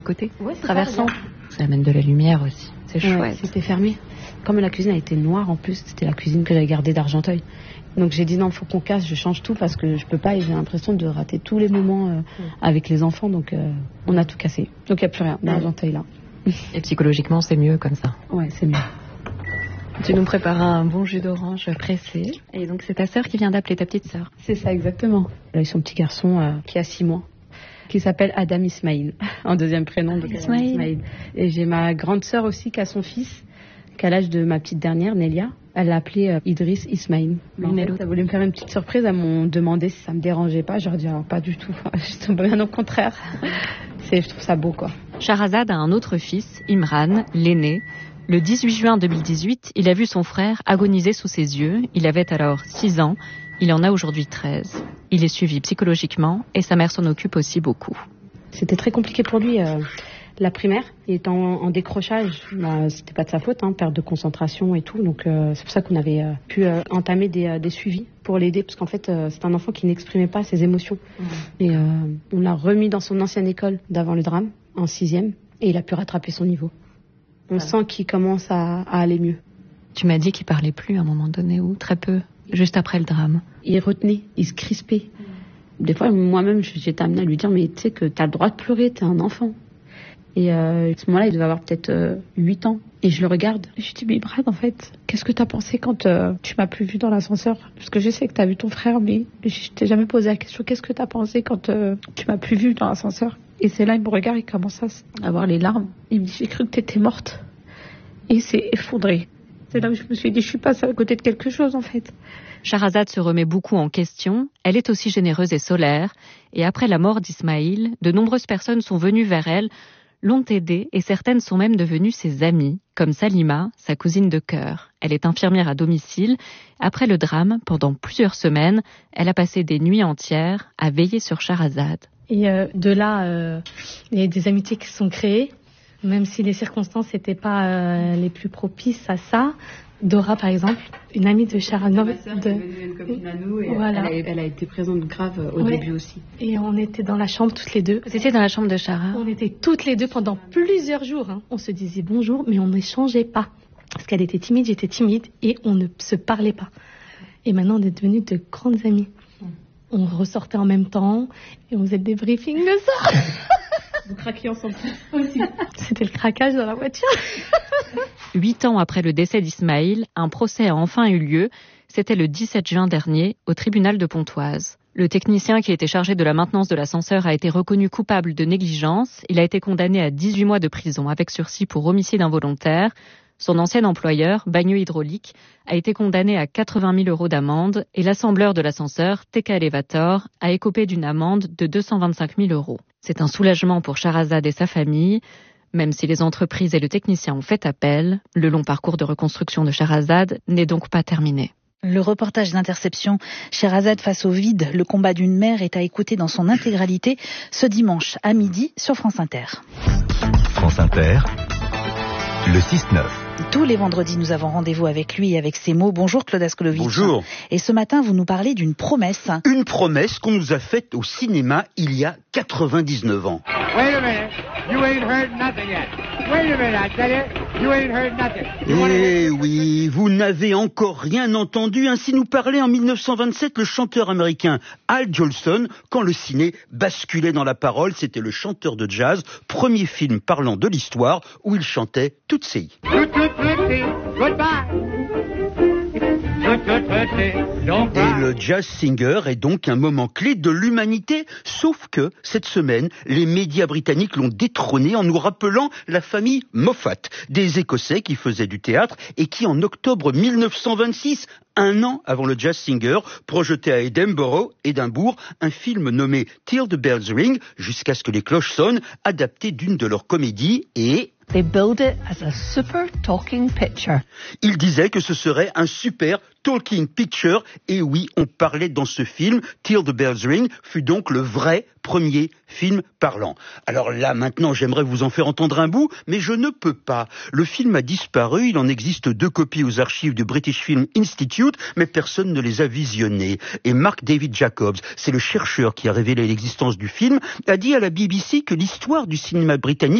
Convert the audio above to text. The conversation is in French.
Côté Ouais, traversant. Ça amène de la lumière aussi. C'est chouette. Ouais, c'était fermé. Comme la cuisine a été noire en plus, c'était la cuisine que j'avais gardée d'Argenteuil. Donc j'ai dit non, faut qu'on casse, je change tout parce que je peux pas et j'ai l'impression de rater tous les moments avec les enfants. Donc on a tout cassé. Donc il n'y a plus rien d'Argenteuil là. Et psychologiquement, c'est mieux comme ça. Ouais, c'est mieux. Tu nous préparas un bon jus d'orange pressé. Et donc c'est ta sœur qui vient d'appeler ta petite sœur. C'est ça exactement. Là, ils sont son petit garçon qui a 6 mois. Qui s'appelle Adam Ismail, en deuxième prénom de Ismail. Et j'ai ma grande sœur aussi qui a son fils, qui a l'âge de ma petite dernière, Nelia. Elle l'a appelé Idriss Ismail. Elle voulait me faire une petite surprise, elles m'ont demandé si ça me dérangeait pas. Je leur ai dit alors, pas du tout, justement bien au contraire. Je trouve ça beau quoi. Shahrazad a un autre fils, Imran, l'aîné. Le 18 juin 2018, il a vu son frère agoniser sous ses yeux. Il avait alors 6 ans. Il en a aujourd'hui 13. Il est suivi psychologiquement et sa mère s'en occupe aussi beaucoup. C'était très compliqué pour lui. La primaire, il était en décrochage. C'était pas de sa faute, perte de concentration et tout. Donc c'est pour ça qu'on avait pu entamer des suivis pour l'aider. Parce qu'en fait, c'est un enfant qui n'exprimait pas ses émotions. Et on l'a remis dans son ancienne école d'avant le drame, en 6e. Et il a pu rattraper son niveau. On sent qu'il commence à aller mieux. Tu m'as dit qu'il parlait plus à un moment donné ou très peu. Juste après le drame. Il retenait, il se crispait. Des fois, moi-même, j'étais amenée à lui dire, mais tu sais que t'as le droit de pleurer, t'es un enfant. Et à ce moment-là, il devait avoir peut-être 8 ans. Et je le regarde. Et je dis, mais Brad, en fait, qu'est-ce que t'as pensé quand tu m'as plus vu dans l'ascenseur? Parce que je sais que t'as vu ton frère, mais je t'ai jamais posé la question, qu'est-ce que t'as pensé quand tu m'as plus vu dans l'ascenseur? Et c'est là, il me regarde, il commence à avoir les larmes. Il me dit, j'ai cru que t'étais morte. Et il s'est effondré. C'est là où je me suis dit, je suis passée à côté de quelque chose, en fait. Shahrazad se remet beaucoup en question. Elle est aussi généreuse et solaire. Et après la mort d'Ismaïl, de nombreuses personnes sont venues vers elle, l'ont aidée et certaines sont même devenues ses amies, comme Salima, sa cousine de cœur. Elle est infirmière à domicile. Après le drame, pendant plusieurs semaines, elle a passé des nuits entières à veiller sur Shahrazad. Et de là, il y a des amitiés qui se sont créées. Même si les circonstances n'étaient pas les plus propices à ça. Dora, par exemple, une amie de Shahrazad. Ma sœur qui est devenue une copine à nous. Et voilà. Elle a été présente grave au début aussi. Et on était dans la chambre toutes les deux. Vous étiez dans la chambre de Shahra? On était toutes les deux pendant plusieurs jours. On se disait bonjour, mais on n'échangeait pas. Parce qu'elle était timide, j'étais timide. Et on ne se parlait pas. Et maintenant, on est devenues de grandes amies. On ressortait en même temps. Et on faisait des briefings le soir. Vous craquiez ensemble aussi. C'était le craquage dans la voiture. 8 ans après le décès d'Ismaïl, un procès a enfin eu lieu. C'était le 17 juin dernier, au tribunal de Pontoise. Le technicien qui était chargé de la maintenance de l'ascenseur a été reconnu coupable de négligence. Il a été condamné à 18 mois de prison avec sursis pour homicide involontaire. Son ancien employeur, Bagneux Hydraulique, a été condamné à 80 000 € d'amende et l'assembleur de l'ascenseur, TK Elevator, a écopé d'une amende de 225 000 €. C'est un soulagement pour Shahrazad et sa famille. Même si les entreprises et le technicien ont fait appel, le long parcours de reconstruction de Shahrazad n'est donc pas terminé. Le reportage d'Interception, Shahrazad face au vide, le combat d'une mère est à écouter dans son intégralité ce dimanche à midi sur France Inter. France Inter, le 6-9. Tous les vendredis, nous avons rendez-vous avec lui et avec ses mots. Bonjour Claude Ascolovitch. Bonjour. Et ce matin, vous nous parlez d'une promesse. Une promesse qu'on nous a faite au cinéma il y a 99 ans. Wait a minute, you ain't heard nothing yet. Wait a minute, I tell you, you ain't heard nothing. Eh oui, vous n'avez encore rien entendu. Ainsi nous parlait en 1927 le chanteur américain Al Jolson quand le ciné basculait dans la parole. C'était le chanteur de jazz, premier film parlant de l'histoire où il chantait toutes ses i. Et le jazz singer est donc un moment clé de l'humanité, sauf que cette semaine, les médias britanniques l'ont détrôné en nous rappelant la famille Moffat, des Écossais qui faisaient du théâtre et qui en octobre 1926, un an avant le jazz singer, projetait à Édimbourg, un film nommé Till the Bells Ring, jusqu'à ce que les cloches sonnent, adapté d'une de leurs comédies et... They build it as a super talking picture. Il disait que ce serait un super talking picture, et oui, on parlait dans ce film. Till the Bells Ring fut donc le vrai premier film parlant. Alors là, maintenant, j'aimerais vous en faire entendre un bout, mais je ne peux pas. Le film a disparu, il en existe 2 copies aux archives du British Film Institute, mais personne ne les a visionnées. Et Mark David Jacobs, c'est le chercheur qui a révélé l'existence du film, a dit à la BBC que l'histoire du cinéma britannique